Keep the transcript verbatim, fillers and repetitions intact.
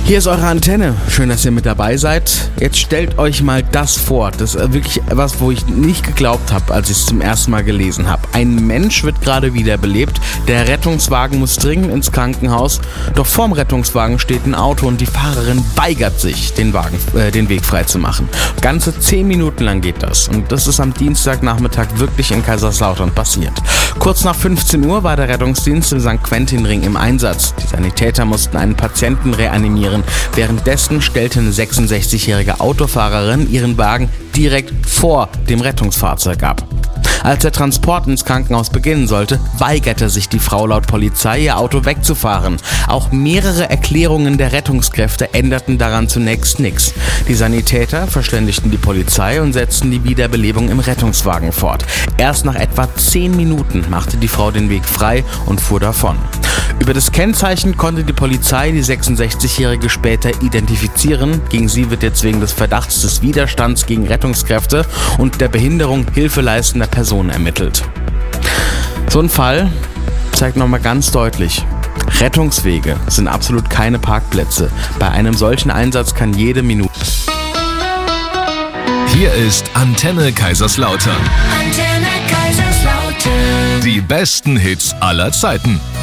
Hier ist eure Antenne. Schön, dass ihr mit dabei seid. Jetzt stellt euch mal das vor. Das ist wirklich etwas, wo ich nicht geglaubt habe, als ich es zum ersten Mal gelesen habe. Ein Mensch wird gerade wiederbelebt. Der Rettungswagen muss dringend ins Krankenhaus. Doch vorm Rettungswagen steht ein Auto und die Fahrerin weigert sich, den, Wagen, äh, den Weg frei zu machen. Ganze zehn Minuten lang geht das. Und das ist am Dienstagnachmittag wirklich in Kaiserslautern passiert. Kurz nach fünfzehn Uhr war der Rettungsdienst im Sankt Quentin-Ring im Einsatz. Die Sanitäter mussten einen Patienten reanimieren. Währenddessen stellte eine sechsundsechzigjährige Autofahrerin ihren Wagen direkt vor dem Rettungsfahrzeug ab. Als der Transport ins Krankenhaus beginnen sollte, weigerte sich die Frau laut Polizei, ihr Auto wegzufahren. Auch mehrere Erklärungen der Rettungskräfte änderten daran zunächst nichts. Die Sanitäter verständigten die Polizei und setzten die Wiederbelebung im Rettungswagen fort. Erst nach etwa zehn Minuten machte die Frau den Weg frei und fuhr davon. Über das Kennzeichen konnte die Polizei die sechsundsechzigjährige später identifizieren. Gegen sie wird jetzt wegen des Verdachts des Widerstands gegen Rettungskräfte und der Behinderung hilfeleistender Personen ermittelt. So ein Fall zeigt nochmal ganz deutlich: Rettungswege sind absolut keine Parkplätze. Bei einem solchen Einsatz kann jede Minute... Hier ist Antenne Kaiserslautern. Antenne Kaiserslautern. Die besten Hits aller Zeiten.